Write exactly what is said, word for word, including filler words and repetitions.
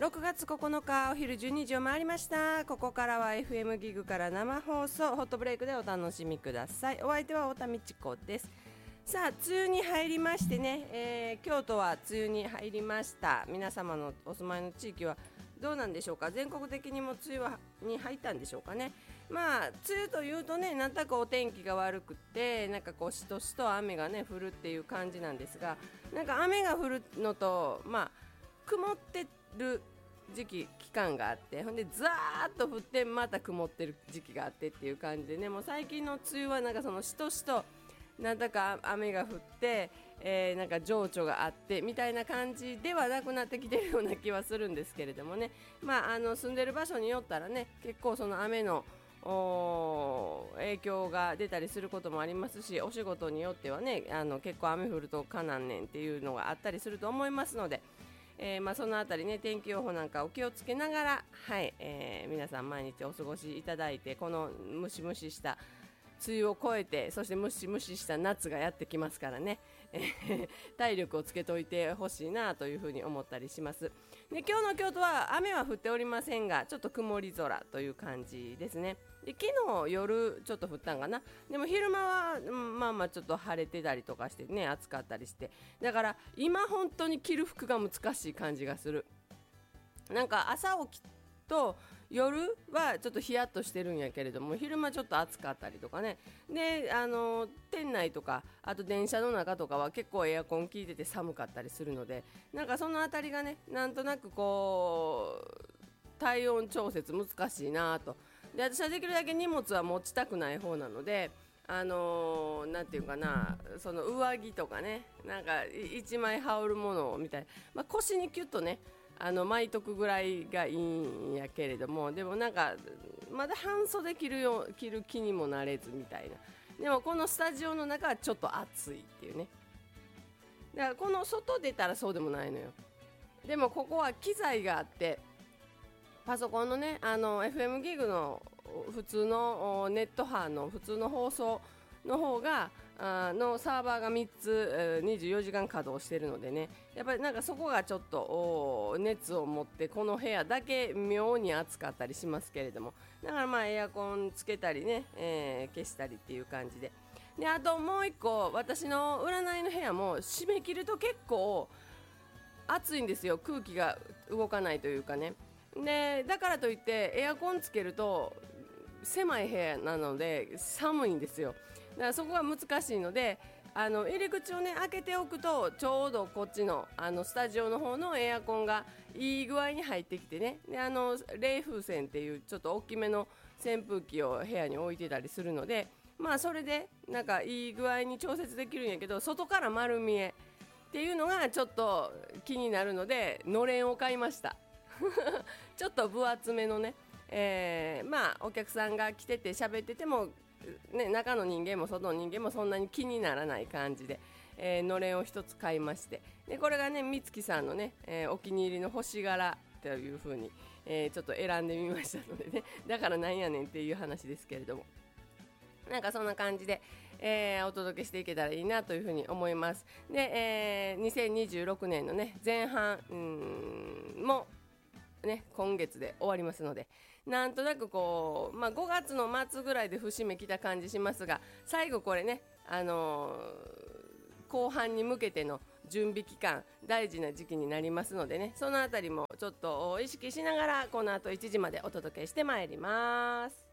ろくがつここのかお昼じゅうにじを回りました。ここからは エフエム ギグから生放送ホットブレイクでお楽しみください。お相手は太田美智子です。さあ梅雨に入りましてね、えー、京都は梅雨に入りました。皆様のお住まいの地域はどうなんでしょうか。全国的にも梅雨はに入ったんでしょうかね。まあ梅雨というとね、なんとなくお天気が悪くて、なんかこうしとしと雨がね降るっていう感じなんですが、なんか雨が降るのとまあ曇ってる時期期間があって、ほんでザーッと降ってまた曇ってる時期があってっていう感じでね、もう最近の梅雨はなんかそのしとしとなんだか雨が降って、えー、なんか情緒があってみたいな感じではなくなってきてるような気はするんですけれどもね、まあ、あの住んでる場所によったらね、結構その雨の影響が出たりすることもありますし、お仕事によってはね、あの結構雨降るとかなんねんっていうのがあったりすると思いますので、えーまあ、そのあたりね、天気予報なんかお気をつけながら、はいえー、皆さん毎日お過ごしいただいて、このムシムシした梅雨を越えて、そしてムシムシした夏がやってきますからね、えー、体力をつけといてほしいなというふうに思ったりします。で、今日の京都は雨は降っておりませんが、ちょっと曇り空という感じですね。で、昨日夜ちょっと降ったんかな。でも昼間は、うん、まあまあちょっと晴れてたりとかしてね、暑かったりして、だから今本当に着る服が難しい感じがする。なんか朝起きと夜はちょっとヒヤッとしてるんやけれども、昼間ちょっと暑かったりとかね。で、あの店内とかあと電車の中とかは結構エアコン効いてて寒かったりするので、なんかそのあたりがね、なんとなくこう体温調節難しいなと。で、私はできるだけ荷物は持ちたくない方なので、あのー、なんていうかな、その上着とかね、なんか一枚羽織るものみたいな、まあ、腰にキュッとねあの巻いとくぐらいがいいんやけれども、でもなんかまだ半袖着るよ着る気にもなれずみたいな。でもこのスタジオの中はちょっと暑いっていうね。だからこの外出たらそうでもないのよ。でもここは機材があって、パソコンのね、あの エフエム ギグの普通のネット波の普通の放送の方があのサーバーがみっつ、えー、にじゅうよじかん稼働してるのでね、やっぱりなんかそこがちょっと熱を持ってこの部屋だけ妙に暑かったりしますけれども、だからまあエアコンつけたりね、えー、消したりっていう感じで。で、あともう一個、私の占いの部屋も締め切ると結構暑いんですよ。空気が動かないというかね。で、だからといってエアコンつけると狭い部屋なので寒いんですよ。だからそこが難しいので、あの入り口をね開けておくと、ちょうどこっちのあのスタジオの方のエアコンがいい具合に入ってきてね、で、あの冷風扇っていうちょっと大きめの扇風機を部屋に置いてたりするので、まあそれでなんかいい具合に調節できるんやけど、外から丸見えっていうのがちょっと気になるので、のれんを買いました。ちょっと分厚めのね、えー、まあお客さんが来てて喋ってても、ね、中の人間も外の人間もそんなに気にならない感じで、えー、のれんを一つ買いまして、でこれがね美月さんのね、えー、お気に入りの星柄という風に、えー、ちょっと選んでみましたのでね、だからなんやねんっていう話ですけれども、なんかそんな感じで、えー、お届けしていけたらいいなというふうに思います。で、えー、にせんにじゅうろくねんのね前半うーんもね、今月で終わりますので、なんとなくこう、まあ、ごがつの末ぐらいで節目来た感じしますが、最後これね、あのー、後半に向けての準備期間大事な時期になりますのでね、そのあたりもちょっと意識しながらこの後いちじまでお届けしてまいります。